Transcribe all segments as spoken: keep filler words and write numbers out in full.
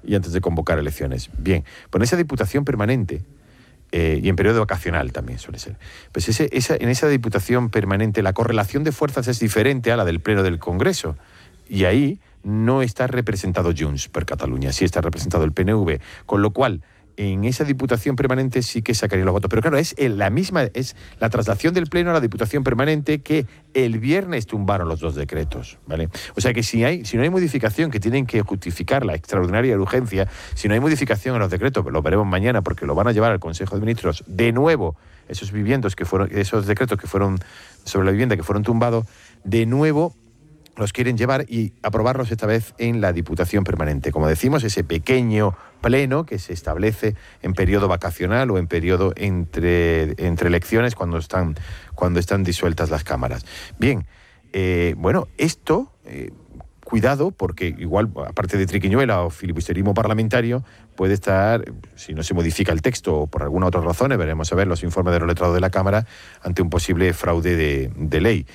y antes de convocar elecciones. Bien, pues en esa Diputación Permanente, eh, y en periodo vacacional también suele ser, pues ese, esa, en esa Diputación Permanente la correlación de fuerzas es diferente a la del Pleno del Congreso, y ahí no está representado Junts per Catalunya, sí está representado el P N V, con lo cual en esa Diputación Permanente sí que sacaría los votos. Pero claro, es la misma, es la traslación del Pleno a la Diputación Permanente que el viernes tumbaron los dos decretos, ¿vale? O sea que si hay, si no hay modificación, que tienen que justificar la extraordinaria urgencia, si no hay modificación en los decretos, lo veremos mañana porque lo van a llevar al Consejo de Ministros de nuevo, esos viviendos que fueron, esos decretos que fueron sobre la vivienda que fueron tumbados, de nuevo los quieren llevar y aprobarlos esta vez en la Diputación Permanente. Como decimos, ese pequeño pleno que se establece en periodo vacacional o en periodo entre, entre elecciones cuando están, cuando están disueltas las cámaras. Bien, eh, bueno, esto, eh, cuidado, porque igual, aparte de triquiñuela o filibusterismo parlamentario, puede estar, si no se modifica el texto o por alguna otra razón, veremos a ver los informes de los letrados de la Cámara, ante un posible fraude de, de ley.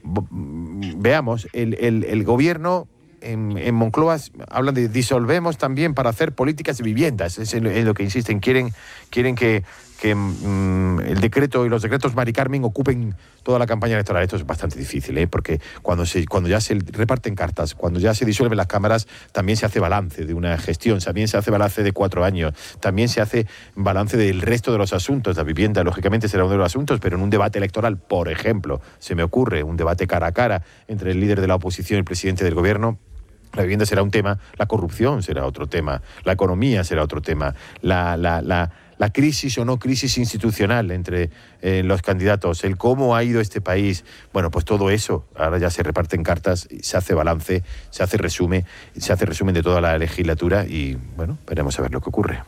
Veamos, el, el, el gobierno en, en Moncloa hablan de disolvemos también para hacer políticas de viviendas, es en, en lo que insisten, quieren, quieren que, que mm, el decreto y los decretos Mari Carmen ocupen toda la campaña electoral. Esto es bastante difícil, ¿eh? Porque cuando, se, cuando ya se reparten cartas, cuando ya se disuelven las cámaras, también se hace balance de una gestión, también se hace balance de cuatro años, también se hace balance del resto de los asuntos. La vivienda, lógicamente, será uno de los asuntos, pero en un debate electoral, por ejemplo, se me ocurre un debate cara a cara entre el líder de la oposición y el presidente del gobierno, la vivienda será un tema, la corrupción será otro tema, la economía será otro tema, la, la, la, la crisis o no crisis institucional entre eh, los candidatos, el cómo ha ido este país. Bueno, pues todo eso, ahora ya se reparten cartas, se hace balance, se hace resumen, se hace resumen de toda la legislatura y, bueno, veremos a ver lo que ocurre.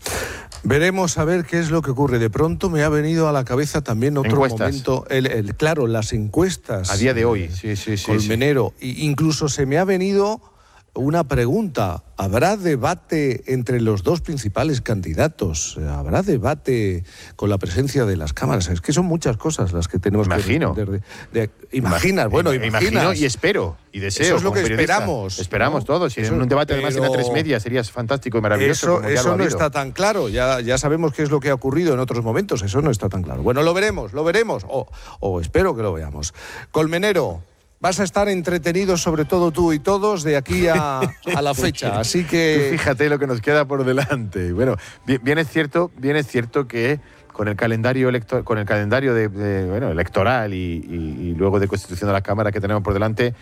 Veremos a ver qué es lo que ocurre. De pronto me ha venido a la cabeza también otro encuestas. momento. El, el, claro, las encuestas. A día de hoy, sí, sí, sí. Colmenero. Sí. Incluso se me ha venido una pregunta. ¿Habrá debate entre los dos principales candidatos? ¿Habrá debate con la presencia de las cámaras? Es que son muchas cosas las que tenemos Imagino. que responder. De, de, imaginas, bueno, imaginas. Imagino y espero y deseo. Eso es lo que periodista. esperamos. Esperamos ¿no? todos. Si eso, en un debate además pero... en la tres media sería fantástico y maravilloso. Eso, eso no está tan claro. Ya, ya sabemos qué es lo que ha ocurrido en otros momentos. Eso no está tan claro. Bueno, lo veremos, lo veremos. O, o espero que lo veamos. Colmenero, vas a estar entretenidos, sobre todo tú y todos, de aquí a, a la fecha. Así que... Tú fíjate lo que nos queda por delante. Bueno, bien, bien es cierto, bien es cierto que con el calendario electoral, con el calendario de, de, bueno, electoral y, y, y luego de constitución de la Cámara que tenemos por delante,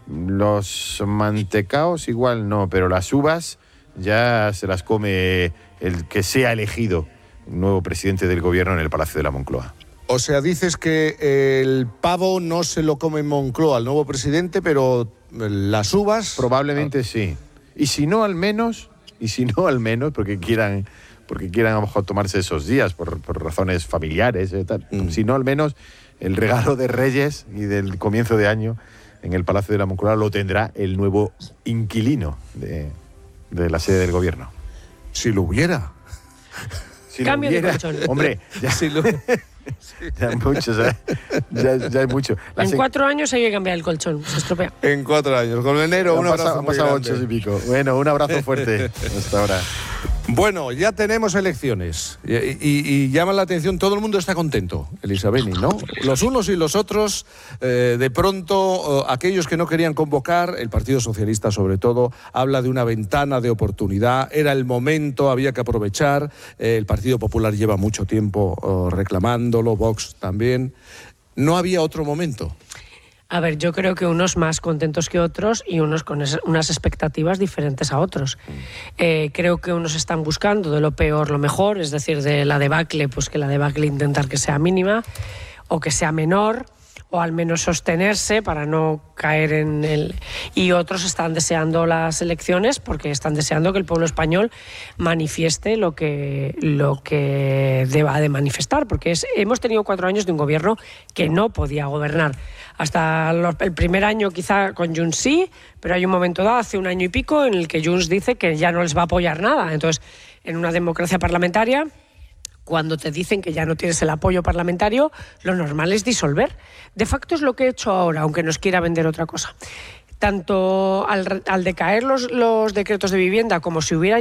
los mantecaos igual no, pero las uvas ya se las come el que sea elegido nuevo presidente del gobierno en el Palacio de la Moncloa. O sea, dices que el pavo no se lo come en Moncloa al nuevo presidente, pero las uvas... Probablemente ah. sí. Y si no, al menos, y si no, al menos, porque quieran, porque quieran a lo mejor tomarse esos días por, por razones familiares, eh, tal. Mm. Si no, al menos el regalo de Reyes y del comienzo de año en el Palacio de la Moncloa lo tendrá el nuevo inquilino de, de la sede del gobierno. Si lo hubiera. Si Cambio lo hubiera, de colchón. Hombre, ya si lo... Sí. Ya hay mucho, ¿sabes? Ya, ya hay mucho. La en se... cuatro años hay que cambiar el colchón, se estropea. En cuatro años. Colmenero, un abrazo. Han pasado ocho y pico. Bueno, un abrazo fuerte hasta ahora. Bueno, ya tenemos elecciones y, y, y llama la atención, todo el mundo está contento, Elisabeni, ¿no? Los unos y los otros, eh, de pronto, eh, aquellos que no querían convocar, el Partido Socialista sobre todo, habla de una ventana de oportunidad, era el momento, había que aprovechar, eh, el Partido Popular lleva mucho tiempo eh, reclamándolo, Vox también, ¿no había otro momento? A ver, yo creo que unos más contentos que otros y unos con es, unas expectativas diferentes a otros. Eh, creo que unos están buscando de lo peor lo mejor, es decir, de la debacle, pues que la debacle intentar que sea mínima o que sea menor, o al menos sostenerse para no caer en el... Y otros están deseando las elecciones porque están deseando que el pueblo español manifieste lo que, lo que deba de manifestar, porque es, hemos tenido cuatro años de un gobierno que no podía gobernar. Hasta los, el primer año quizá con Junts sí, pero hay un momento dado, hace un año y pico, en el que Junts dice que ya no les va a apoyar nada. Entonces, en una democracia parlamentaria, cuando te dicen que ya no tienes el apoyo parlamentario, lo normal es disolver. De facto es lo que he hecho ahora, aunque nos quiera vender otra cosa. Tanto al, al decaer los, los decretos de vivienda como si hubiera